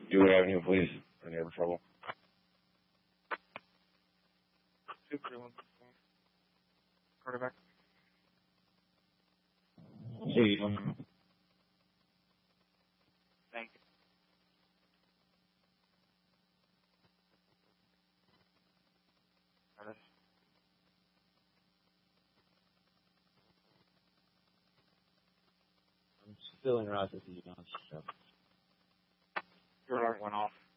Dewey Avenue, please. Any other trouble? 231. Quarterback. Hey, Thank you. I'm still in route with you, so. Your alarm went off.